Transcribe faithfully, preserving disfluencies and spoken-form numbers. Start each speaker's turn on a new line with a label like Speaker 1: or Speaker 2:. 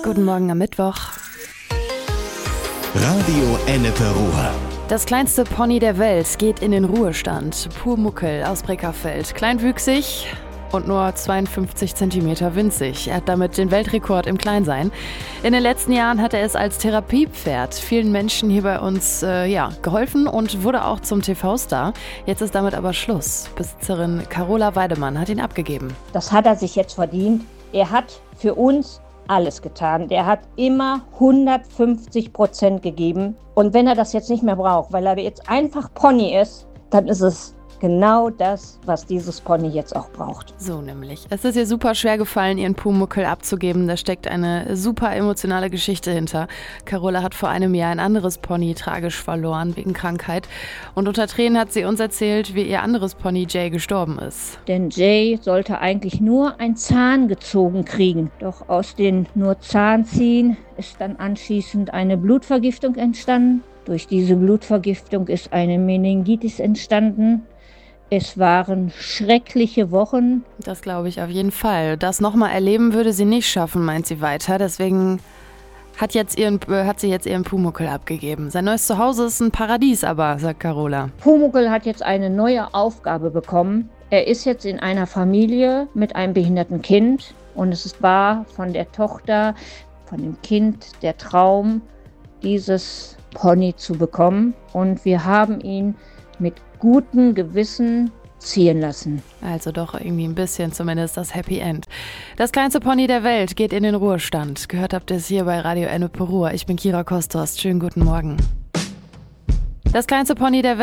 Speaker 1: Guten Morgen am Mittwoch.
Speaker 2: Radio Ennepe-Ruhr.
Speaker 1: Das kleinste Pony der Welt geht in den Ruhestand. Purmuckel aus Breckerfeld. Kleinwüchsig und nur zweiundfünfzig Zentimeter winzig. Er hat damit den Weltrekord im Kleinsein. In den letzten Jahren hat er es als Therapiepferd vielen Menschen hier bei uns äh, ja, geholfen und wurde auch zum T V-Star. Jetzt ist damit aber Schluss. Besitzerin Carola Weidemann hat ihn abgegeben.
Speaker 3: Das hat er sich jetzt verdient. Er hat für uns alles getan. Der hat immer hundertfünfzig Prozent gegeben. Und wenn er das jetzt nicht mehr braucht, weil er jetzt einfach Pony ist, dann ist es genau das, was dieses Pony jetzt auch braucht.
Speaker 1: So nämlich. Es ist ihr super schwer gefallen, ihren Pumuckel abzugeben. Da steckt eine super emotionale Geschichte hinter. Carola hat vor einem Jahr ein anderes Pony tragisch verloren wegen Krankheit. Und unter Tränen hat sie uns erzählt, wie ihr anderes Pony Jay gestorben ist.
Speaker 3: Denn Jay sollte eigentlich nur ein Zahn gezogen kriegen. Doch aus den nur Zahn ziehen ist dann anschließend eine Blutvergiftung entstanden. Durch diese Blutvergiftung ist eine Meningitis entstanden. Es waren schreckliche Wochen.
Speaker 1: Das glaube ich auf jeden Fall. Das nochmal erleben würde sie nicht schaffen, meint sie weiter. Deswegen hat, jetzt ihren, hat sie jetzt ihren Pumuckel abgegeben. Sein neues Zuhause ist ein Paradies aber, sagt Carola.
Speaker 3: Pumuckel hat jetzt eine neue Aufgabe bekommen. Er ist jetzt in einer Familie mit einem behinderten Kind. Und es war von der Tochter, von dem Kind der Traum, dieses Pony zu bekommen. Und wir haben ihn mit gutem Gewissen ziehen lassen.
Speaker 1: Also doch irgendwie ein bisschen zumindest das Happy End. Das kleinste Pony der Welt geht in den Ruhestand. Gehört habt ihr es hier bei Radio Ennepe-Ruhr. Ich bin Kira Kostos. Schönen guten Morgen. Das kleinste Pony der Welt